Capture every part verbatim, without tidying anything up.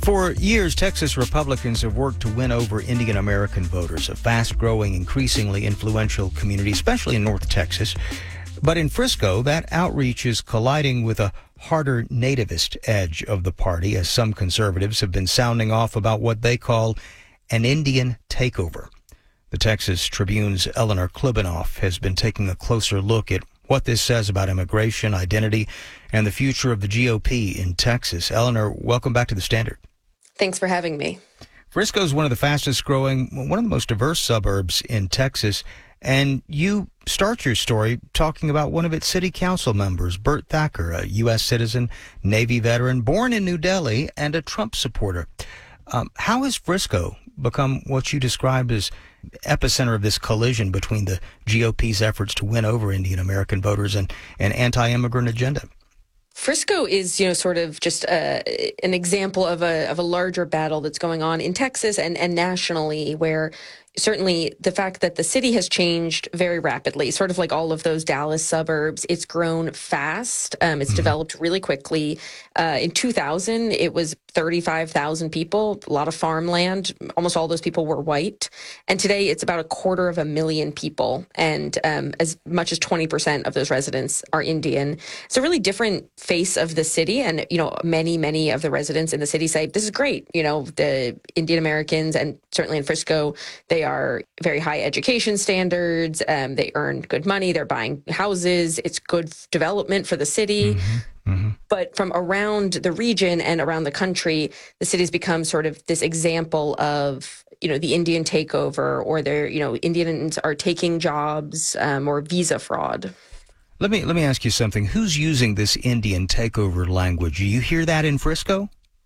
For years, Texas Republicans have worked to win over Indian American voters, a fast-growing, increasingly influential community, especially in North Texas. But in Frisco, that outreach is colliding with a harder nativist edge of the party, as some conservatives have been sounding off about what they call an Indian takeover. The Texas Tribune's Eleanor Klibanoff has been taking a closer look at what this says about immigration, identity, and the future of the G O P in Texas. Eleanor, welcome back to the Standard. Thanks for having me. Frisco is one of the fastest growing, one of the most diverse suburbs in Texas. And you start your story talking about one of its city council members, Burt Thacker, a U S citizen, Navy veteran, born in New Delhi, and a Trump supporter. Um, how has Frisco become what you described as epicenter of this collision between the G O P's efforts to win over Indian American voters and an anti-immigrant agenda? Frisco is, you know, sort of just uh, an example of a of a larger battle that's going on in Texas and, and nationally, where certainly the fact that the city has changed very rapidly, sort of like all of those Dallas suburbs. It's grown fast. Um, it's mm-hmm. developed really quickly. Uh, in two thousand, it was thirty-five thousand people, a lot of farmland. Almost all those people were white. And today it's about a quarter of a million people. And um, as much as twenty percent of those residents are Indian. It's a really different face of the city. And, you know, many, many of the residents in the city say, this is great. You know, the Indian Americans, and certainly in Frisco, they are very high education standards. Um, they earn good money. They're buying houses. It's good development for the city. Mm-hmm. Mm-hmm. But from around the region and around the country, the city's become sort of this example of, you know, the Indian takeover, or they're, you know, Indians are taking jobs, um, or visa fraud. Let me let me ask you something. Who's using this Indian takeover language? Do you hear that in Frisco?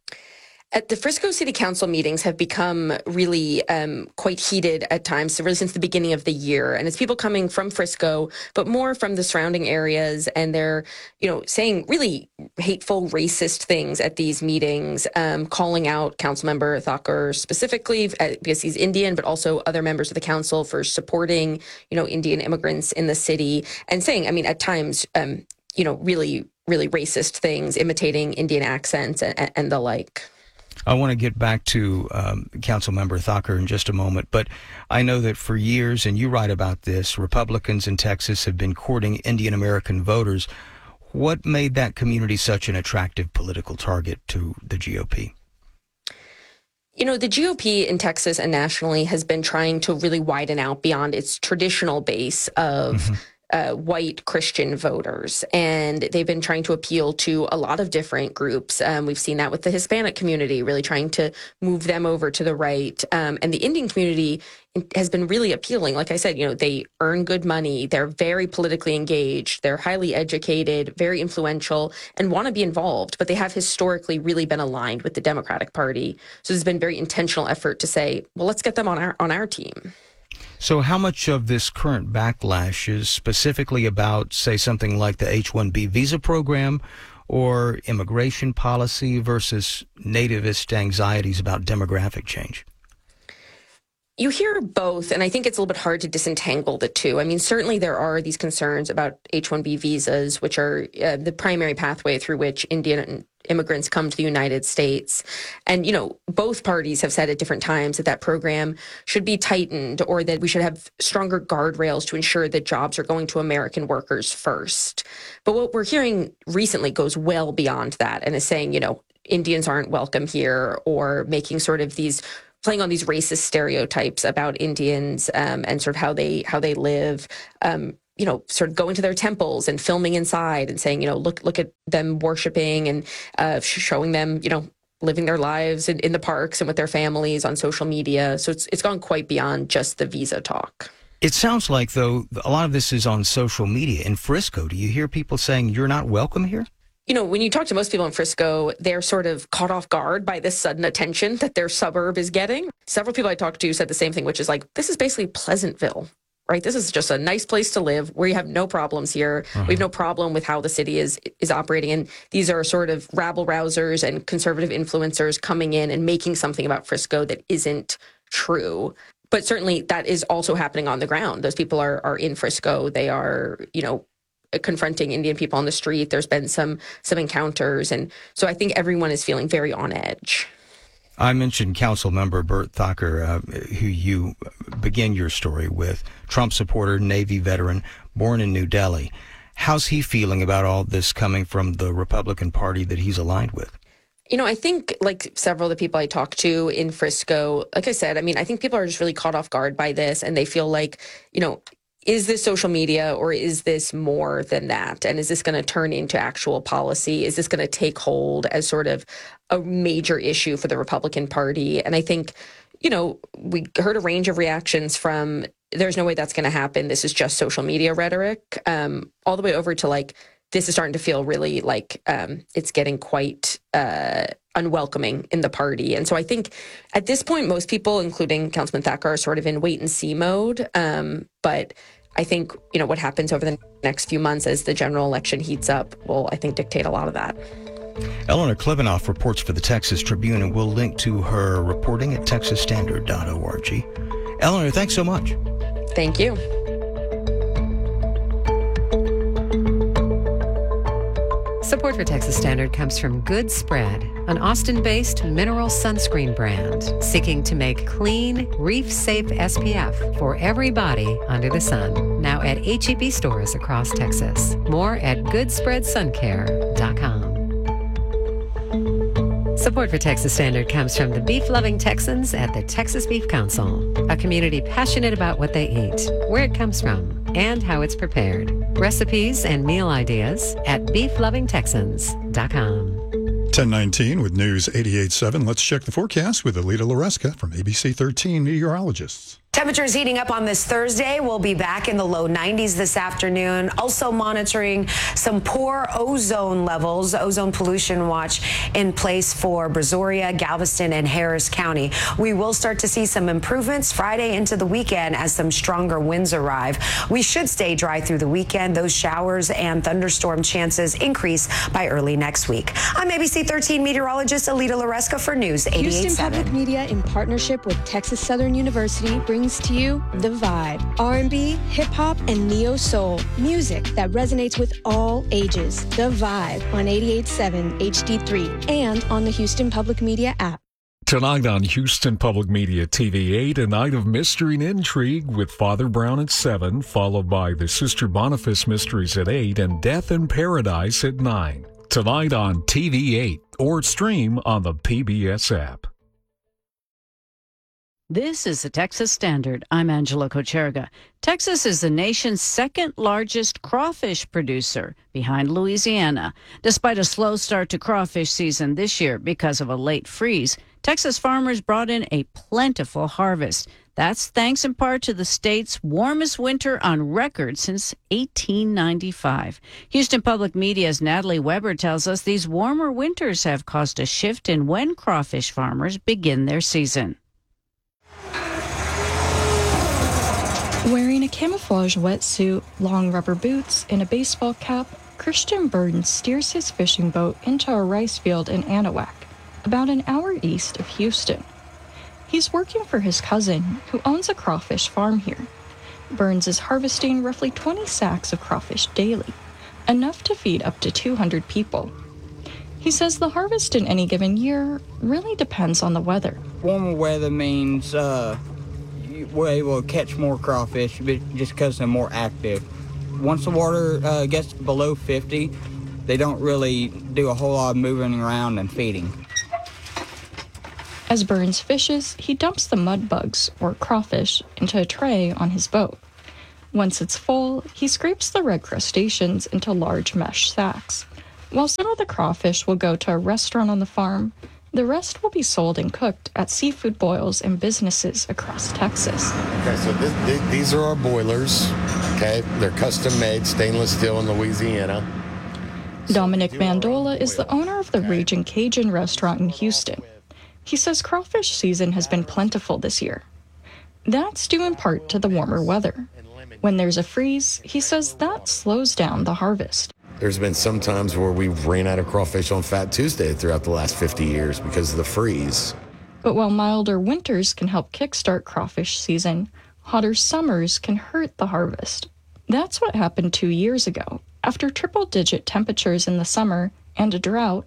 At the Frisco City Council meetings have become really um, quite heated at times, so really since the beginning of the year. And it's people coming from Frisco, but more from the surrounding areas. And they're, you know, saying really hateful, racist things at these meetings, um, calling out Councilmember Thacker specifically because he's Indian, but also other members of the council for supporting, you know, Indian immigrants in the city, and saying, I mean, at times, um, you know, really, really racist things, imitating Indian accents and, and the like. I want to get back to um, Councilmember Thacker in just a moment, but I know that for years, and you write about this, Republicans in Texas have been courting Indian American voters. What made that community such an attractive political target to the G O P? You know, the G O P in Texas and nationally has been trying to really widen out beyond its traditional base of mm-hmm. Uh, white Christian voters. And they've been trying to appeal to a lot of different groups. Um, we've seen that with the Hispanic community, really trying to move them over to the right. Um, and the Indian community has been really appealing. Like I said, you know, they earn good money. They're very politically engaged. They're highly educated, very influential, and want to be involved. But they have historically really been aligned with the Democratic Party. So there's been very intentional effort to say, well, let's get them on our on our team. So how much of this current backlash is specifically about, say, something like the H one B visa program or immigration policy versus nativist anxieties about demographic change? You hear both, and I think it's a little bit hard to disentangle the two. I mean, certainly there are these concerns about H one B visas, which are uh, the primary pathway through which Indian immigrants come to the United States. And, you know, both parties have said at different times that that program should be tightened, or that we should have stronger guardrails to ensure that jobs are going to American workers first. But what we're hearing recently goes well beyond that and is saying, you know, Indians aren't welcome here, or making sort of these playing on these racist stereotypes about Indians um, and sort of how they how they live. Um, you know, sort of going to their temples and filming inside and saying, you know, look look at them worshiping, and uh, showing them, you know, living their lives in, in the parks and with their families on social media. So it's it's gone quite beyond just the visa talk. It sounds like, though, a lot of this is on social media. In Frisco, do you hear people saying you're not welcome here? You know, when you talk to most people in Frisco, they're sort of caught off guard by this sudden attention that their suburb is getting. Several people I talked to said the same thing, which is like, this is basically Pleasantville, right? This is just a nice place to live. We have no problems here. Uh-huh. We have no problem with how the city is is operating. And these are sort of rabble-rousers and conservative influencers coming in and making something about Frisco that isn't true. But certainly that is also happening on the ground. Those people are are in Frisco. They are, you know, confronting Indian people on the street. There's been some some encounters. And so I think everyone is feeling very on edge. I mentioned Council Member Bert Thacker, uh, who you begin your story with, Trump supporter, Navy veteran, born in New Delhi. How's he feeling about all this coming from the Republican Party that he's aligned with? You know, I think like several of the people I talked to in Frisco, like I said, I mean, I think people are just really caught off guard by this, and they feel like, you know, is this social media or is this more than that? And is this going to turn into actual policy? Is this going to take hold as sort of a major issue for the Republican Party? And I think, you know, we heard a range of reactions from there's no way that's going to happen. This is just social media rhetoric, um, all the way over to like, this is starting to feel really like um, it's getting quite uh, unwelcoming in the party. And so I think at this point, most people, including Councilman Thacker, are sort of in wait and see mode. Um, but I think, you know, what happens over the next few months as the general election heats up will, I think, dictate a lot of that. Eleanor Klivanoff reports for the Texas Tribune, and we'll link to her reporting at texas standard dot org. Eleanor, thanks so much. Thank you. Support for Texas Standard comes from Good Spread, an Austin-based mineral sunscreen brand seeking to make clean, reef-safe S P F for every body under the sun. Now at H E B stores across Texas. More at good spread sun care dot com. Support for Texas Standard comes from the beef-loving Texans at the Texas Beef Council, a community passionate about what they eat, where it comes from, and how it's prepared. Recipes and meal ideas at beef loving texans dot com. ten nineteen with News eighty-eight point seven. Let's check the forecast with Alita Loresca from A B C thirteen Meteorologists. Temperatures heating up on this Thursday. We'll be back in the low nineties this afternoon. Also monitoring some poor ozone levels. Ozone pollution watch in place for Brazoria, Galveston, and Harris County. We will start to see some improvements Friday into the weekend as some stronger winds arrive. We should stay dry through the weekend. Those showers and thunderstorm chances increase by early next week. I'm A B C thirteen meteorologist Alita Loresca for News eighty-eight point seven. Houston Public Media, in partnership with Texas Southern University, brings to you The Vibe. R and B, hip-hop, and neo-soul. Music that resonates with all ages. The Vibe on eighty-eight point seven H D three and on the Houston Public Media app. Tonight on Houston Public Media T V eight, a night of mystery and intrigue with Father Brown at seven, followed by the Sister Boniface Mysteries at eight and Death in Paradise at nine. Tonight on T V eight, or stream on the P B S app. This is the Texas Standard. I'm Angela Kocherga. Texas is the nation's second largest crawfish producer, behind Louisiana. Despite a slow start to crawfish season this year because of a late freeze, Texas farmers brought in a plentiful harvest. That's thanks in part to the state's warmest winter on record since eighteen ninety-five. Houston Public Media's Natalie Weber tells us these warmer winters have caused a shift in when crawfish farmers begin their season. Wearing a camouflage wetsuit, long rubber boots, and a baseball cap, Christian Burns steers his fishing boat into a rice field in Anahuac, about an hour east of Houston. He's working for his cousin, who owns a crawfish farm here. Burns is harvesting roughly twenty sacks of crawfish daily, enough to feed up to two hundred people. He says the harvest in any given year really depends on the weather. Warmer weather means uh, we're able to catch more crawfish just because they're more active. Once the water uh, gets below fifty, they don't really do a whole lot of moving around and feeding. As Burns fishes, he dumps the mud bugs, or crawfish, into a tray on his boat. Once it's full, he scrapes the red crustaceans into large mesh sacks. While some of the crawfish will go to a restaurant on the farm, the rest will be sold and cooked at seafood boils and businesses across Texas. Okay, so this, th- these are our boilers. Okay, they're custom made, stainless steel in Louisiana. Dominic Mandola is the owner of the Ragin' Cajun restaurant in Houston. He says crawfish season has been plentiful this year. That's due in part to the warmer weather. When there's a freeze, he says that slows down the harvest. There's been some times where we've ran out of crawfish on Fat Tuesday throughout the last fifty years because of the freeze. But while milder winters can help kickstart crawfish season, hotter summers can hurt the harvest. That's what happened two years ago. After triple-digit temperatures in the summer and a drought,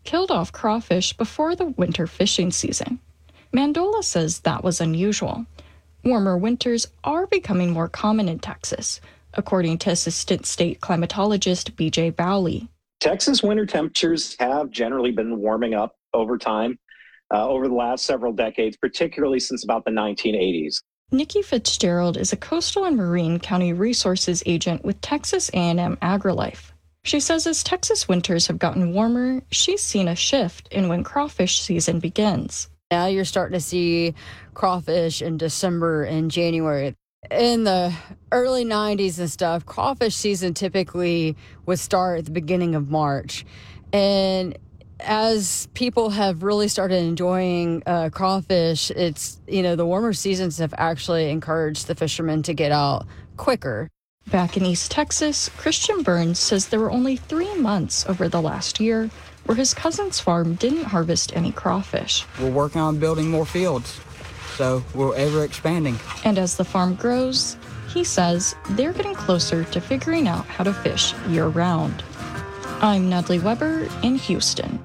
killed off crawfish before the winter fishing season. Mandola says that was unusual. Warmer winters are becoming more common in Texas, according to Assistant State Climatologist B J Bowley. Texas winter temperatures have generally been warming up over time, uh, over the last several decades, particularly since about the nineteen eighties. Nikki Fitzgerald is a coastal and marine county resources agent with Texas A and M AgriLife. She says as Texas winters have gotten warmer, she's seen a shift in when crawfish season begins. Now you're starting to see crawfish in December and January. In the early nineties and stuff, crawfish season typically would start at the beginning of March. And as people have really started enjoying uh, crawfish, it's, you know, the warmer seasons have actually encouraged the fishermen to get out quicker. Back in East Texas, Christian Burns says there were only three months over the last year where his cousin's farm didn't harvest any crawfish. We're working on building more fields, so we're ever expanding. And as the farm grows, he says they're getting closer to figuring out how to fish year-round. I'm Natalie Weber in Houston.